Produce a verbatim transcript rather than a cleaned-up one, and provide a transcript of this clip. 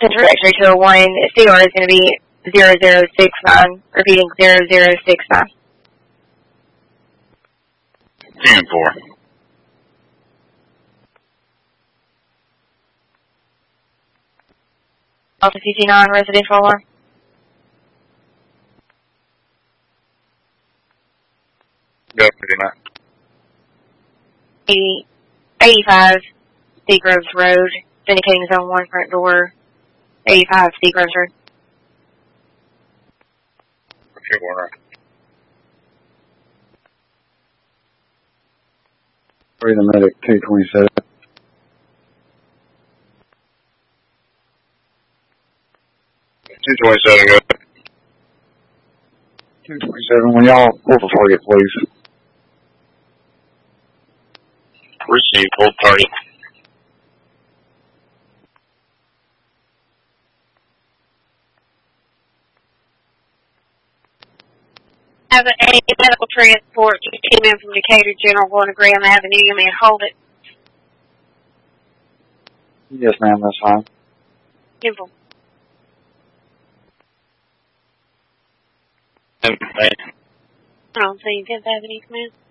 Central X-ray two oh one, C R is going to be zero zero six nine, repeating zero zero six nine. ten four. Alpha C C nine, residential alarm. Go fifty-nine. eighty, eighty-five Seagroves Road, indicating zone one front door, eighty-five Seagroves Road. Okay, one right. Three the medic, two twenty-seven. two twenty-seven, go. two twenty-seven, when y'all pull the target, please. Receive, full target. Have a medical transport just came in from Decatur General going to Graham Avenue. You may hold it. Yes, ma'am, that's fine. Simple. Seven, eight. I don't see you. Fifth Avenue, man.